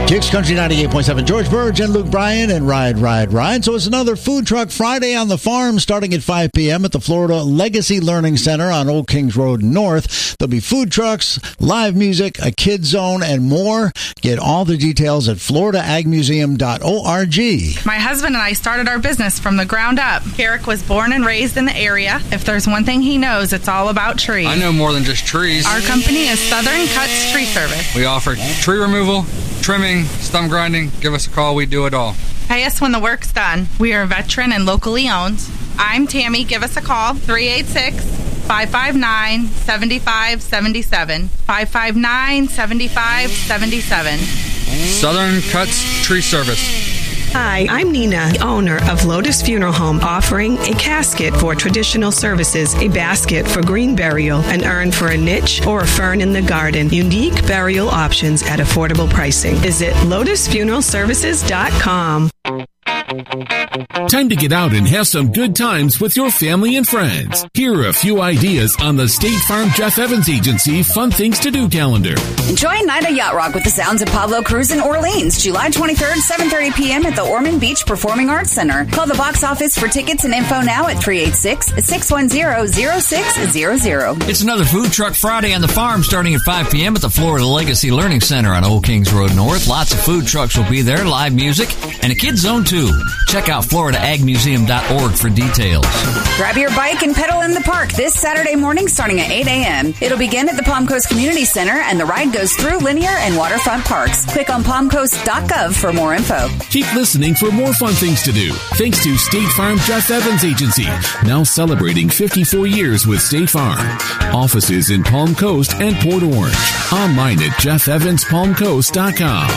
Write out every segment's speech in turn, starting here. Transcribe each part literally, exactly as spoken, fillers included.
Kicks Country ninety-eight point seven. George Burge and Luke Bryan and Ride, Ride, Ride. So it's another Food Truck Friday on the farm starting at five p.m. at the Florida Legacy Learning Center on Old Kings Road North. There'll be food trucks, live music, a kid zone, and more. Get all the details at florida ag museum dot org. My husband and I started our business from the ground up. Eric was born and raised in the area. If there's one thing he knows, it's all about trees. I know more than just trees. Our company is Southern Cuts Tree Service. We offer tree removal, trimming, stump grinding. Give us a call. We do it all. Pay us when the work's done. We are veteran and locally owned. I'm Tammy. Give us a call. three eight six, five five nine, seven five seven seven. five five nine, seven five seven seven. Southern Cuts Tree Service. Hi, I'm Nina, owner of Lotus Funeral Home, offering a casket for traditional services, a basket for green burial, an urn for a niche, or a fern in the garden. Unique burial options at affordable pricing. Visit lotus funeral services dot com. Time to get out and have some good times with your family and friends. Here are a few ideas on the State Farm Jeff Evans Agency Fun Things to Do calendar. Enjoy a night of yacht rock with the sounds of Pablo Cruz in Orleans, July twenty-third, seven thirty p.m. at the Ormond Beach Performing Arts Center. Call the box office for tickets and info now at three eight six, six one zero, zero six zero zero. It's another Food Truck Friday on the farm starting at five p.m. at the Florida Legacy Learning Center on Old Kings Road North. Lots of food trucks will be there, live music, and a kid zone too. Check out florida ag museum dot org for details. Grab your bike and pedal in the park this Saturday morning starting at eight a.m. It'll begin at the Palm Coast Community Center, and the ride goes through linear and waterfront parks. Click on palm coast dot gov for more info. Keep listening for more fun things to do. Thanks to State Farm Jeff Evans Agency, now celebrating fifty-four years with State Farm. Offices in Palm Coast and Port Orange. Online at jeff evans palm coast dot com.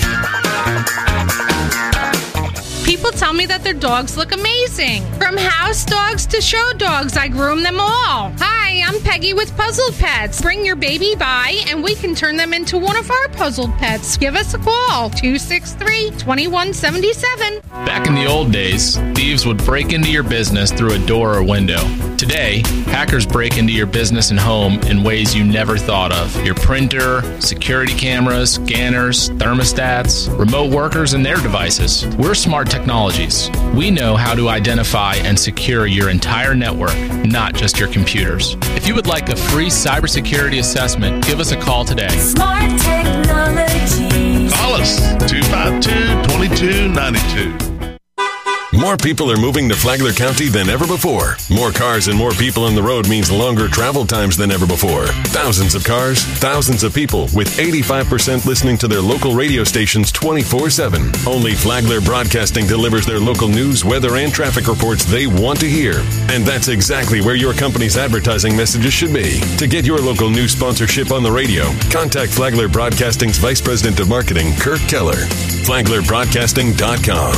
People tell me that their dogs look amazing. From house dogs to show dogs, I groom them all. Hi, I'm Peggy with Puzzled Pets. Bring your baby by and we can turn them into one of our puzzled pets. Give us a call, two six three, two one seven seven. Back in the old days, thieves would break into your business through a door or window. Today, hackers break into your business and home in ways you never thought of. Your printer, security cameras, scanners, thermostats, remote workers, and their devices. We're Smart Technologies. We know how to identify and secure your entire network, not just your computers. If you would like a free cybersecurity assessment, give us a call today. Smart Technologies. Call us, two five two, two two nine two. More people are moving to Flagler County than ever before. More cars and more people on the road means longer travel times than ever before. Thousands of cars, thousands of people, with eighty-five percent listening to their local radio stations twenty-four seven. Only Flagler Broadcasting delivers their local news, weather, and traffic reports they want to hear. And that's exactly where your company's advertising messages should be. To get your local news sponsorship on the radio, contact Flagler Broadcasting's Vice President of Marketing, Kirk Keller. flagler broadcasting dot com.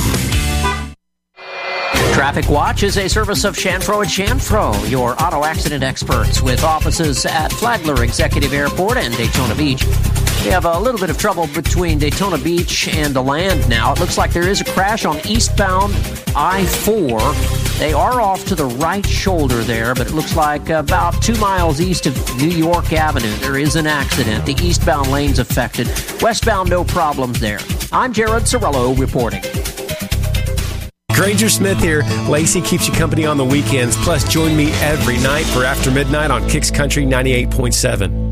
Traffic Watch is a service of Chanfro and Chanfro, your auto accident experts, with offices at Flagler Executive Airport and Daytona Beach. We have a little bit of trouble between Daytona Beach and the land now. It looks like there is a crash on eastbound I four. They are off to the right shoulder there, but it looks like about two miles east of New York Avenue. There is an accident. The eastbound lane's affected. Westbound, no problems there. I'm Jared Sorello reporting. Granger Smith here. Lacey keeps you company on the weekends. Plus, join me every night for After Midnight on Kicks Country ninety-eight point seven.